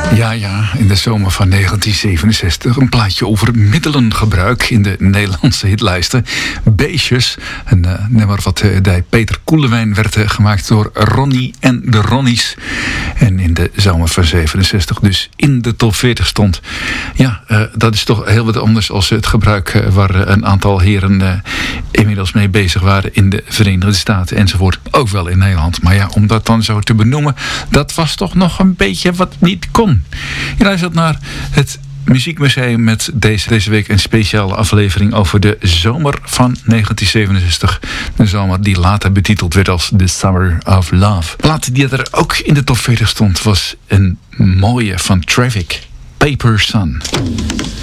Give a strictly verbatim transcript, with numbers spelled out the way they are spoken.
Ja, ja, in de zomer van negentien zevenenzestig. Een plaatje over middelengebruik in de Nederlandse hitlijsten. Beestjes, een uh, nummer wat uh, bij Peter Koelewijn werd uh, gemaakt door Ronnie en de Ronnies. En in de zomer van zevenenzestig dus in de top veertig stond. Ja, uh, dat is toch heel wat anders als het gebruik uh, waar uh, een aantal heren uh, inmiddels mee bezig waren in de Verenigde Staten enzovoort. Ook wel in Nederland. Maar ja, om dat dan zo te benoemen, dat was toch nog een beetje wat niet kon. Je luistert naar het Muziekmuseum met deze, deze week een speciale aflevering over de zomer van negentien zevenenzestig. De zomer die later betiteld werd als The Summer of Love. De plaat die er ook in de top veertig stond was een mooie van Traffic, Paper Sun.